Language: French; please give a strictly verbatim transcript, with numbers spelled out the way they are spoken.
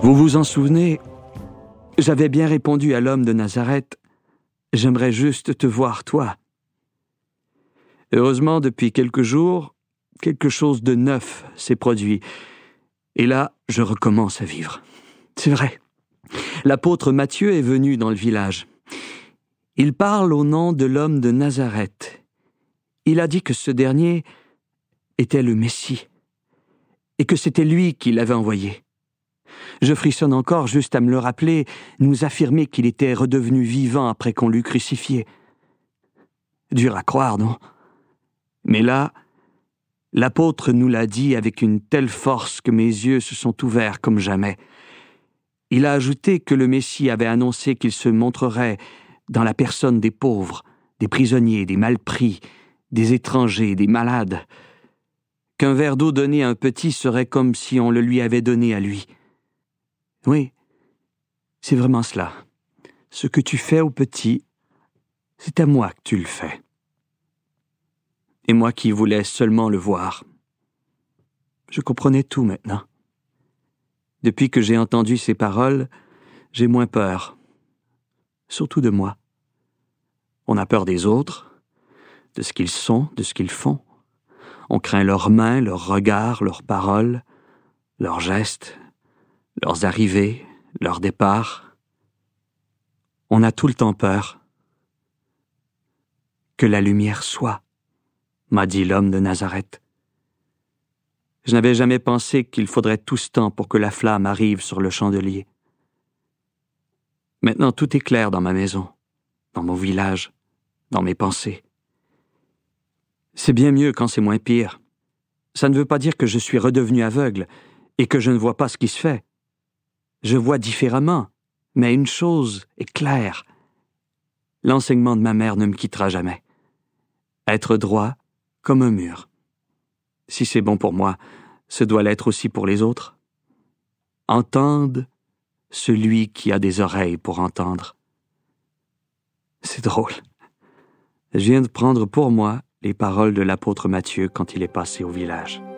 Vous vous en souvenez, j'avais bien répondu à l'homme de Nazareth, « J'aimerais juste te voir, toi. » Heureusement, depuis quelques jours, quelque chose de neuf s'est produit. Et là, je recommence à vivre. C'est vrai. L'apôtre Matthieu est venu dans le village. Il parle au nom de l'homme de Nazareth. Il a dit que ce dernier était le Messie et que c'était lui qui l'avait envoyé. Je frissonne encore juste à me le rappeler, nous affirmer qu'il était redevenu vivant après qu'on l'eût crucifié. Dur à croire, non? Mais là, l'apôtre nous l'a dit avec une telle force que mes yeux se sont ouverts comme jamais. Il a ajouté que le Messie avait annoncé qu'il se montrerait dans la personne des pauvres, des prisonniers, des malpris, des étrangers, des malades. Qu'un verre d'eau donné à un petit serait comme si on le lui avait donné à lui. Oui, c'est vraiment cela. Ce que tu fais au petit, c'est à moi que tu le fais. Et moi qui voulais seulement le voir. Je comprenais tout maintenant. Depuis que j'ai entendu ces paroles, j'ai moins peur. Surtout de moi. On a peur des autres, de ce qu'ils sont, de ce qu'ils font. On craint leurs mains, leurs regards, leurs paroles, leurs gestes, leurs arrivées, leurs départs. On a tout le temps peur. Que la lumière soit, m'a dit l'homme de Nazareth. Je n'avais jamais pensé qu'il faudrait tout ce temps pour que la flamme arrive sur le chandelier. Maintenant, tout est clair dans ma maison, dans mon village, dans mes pensées. C'est bien mieux quand c'est moins pire. Ça ne veut pas dire que je suis redevenu aveugle et que je ne vois pas ce qui se fait. Je vois différemment, mais une chose est claire. L'enseignement de ma mère ne me quittera jamais. Être droit comme un mur. Si c'est bon pour moi, ce doit l'être aussi pour les autres. Entende celui qui a des oreilles pour entendre. C'est drôle. Je viens de prendre pour moi les paroles de l'apôtre Matthieu quand il est passé au village.